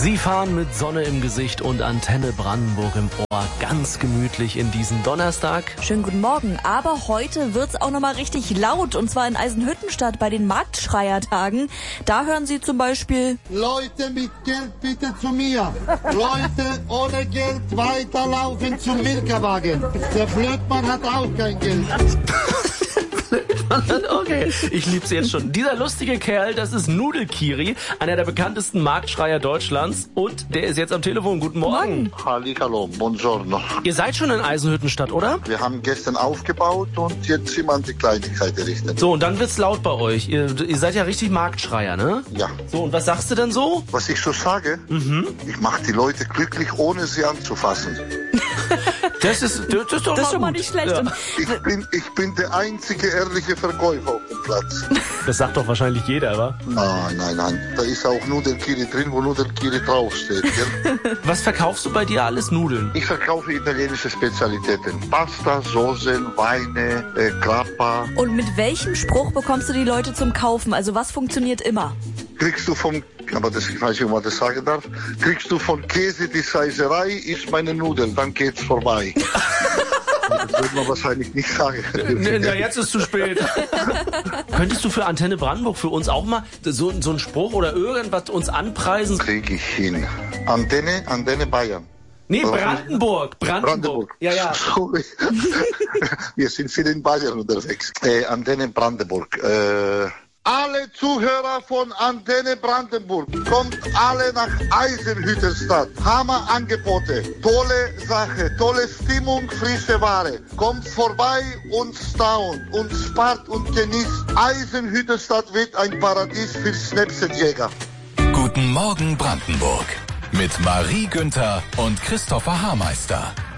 Sie fahren mit Sonne im Gesicht und Antenne Brandenburg im Ohr ganz gemütlich in diesen Donnerstag. Schönen guten Morgen, aber heute wird's auch nochmal richtig laut und zwar in Eisenhüttenstadt bei den Marktschreiertagen. Da hören Sie zum Beispiel: Leute mit Geld bitte zu mir. Leute ohne Geld weiterlaufen zum Milka-Wagen. Der Flötmann hat auch kein Geld. Okay, ich lieb's jetzt schon. Dieser lustige Kerl, das ist Nudelkiri, einer der bekanntesten Marktschreier Deutschlands. Und der ist jetzt am Telefon. Guten Morgen. Hallo, buongiorno. Ihr seid schon in Eisenhüttenstadt, oder? Wir haben gestern aufgebaut und jetzt sind wir an die Kleinigkeit gerichtet. So, und dann wird's laut bei euch. Ihr seid ja richtig Marktschreier, ne? Ja. So, und was sagst du denn so? Was ich so sage? Ich mache die Leute glücklich, ohne sie anzufassen. Das ist doch Das ist schon mal nicht schlecht. Ja. Und Ich bin der einzige ehrliche Verkäufer auf dem Platz. Das sagt doch wahrscheinlich jeder, wa? Nein. Da ist auch Nudelkiri drin, wo Nudelkiri draufsteht. Gell? Was verkaufst du bei dir alles? Nudeln? Ich verkaufe italienische Spezialitäten. Pasta, Soßen, Weine, Grappa. Und mit welchem Spruch bekommst du die Leute zum Kaufen? Also was funktioniert immer? Kriegst du aber ich weiß nicht, ob man das sagen darf, kriegst du von Käse die Seiserei, isst meine Nudeln, dann geht's vorbei. Das würde man wahrscheinlich nicht sagen. Na, jetzt ist zu spät. Könntest du für Antenne Brandenburg für uns auch mal so einen Spruch oder irgendwas uns anpreisen? Krieg ich hin. Antenne Bayern. Nee, Brandenburg. Ja. Sorry. Wir sind viel in Bayern unterwegs. Antenne Brandenburg. Alle Zuhörer von Antenne Brandenburg, kommt alle nach Eisenhüttenstadt. Hammerangebote, tolle Sache, tolle Stimmung, frische Ware. Kommt vorbei und staunt und spart und genießt. Eisenhüttenstadt wird ein Paradies für Schnäpsenjäger. Guten Morgen Brandenburg mit Marie Günther und Christopher Haarmeister.